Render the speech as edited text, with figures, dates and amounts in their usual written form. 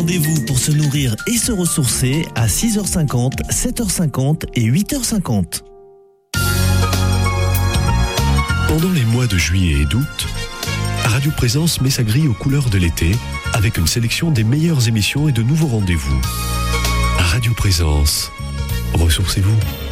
rendez-vous pour se nourrir et se ressourcer à 6h50, 7h50 et 8h50. Pendant les mois de juillet et d'août, Radio Présence met sa grille aux couleurs de l'été avec une sélection des meilleures émissions et de nouveaux rendez-vous. Radio Présence, ressourcez-vous.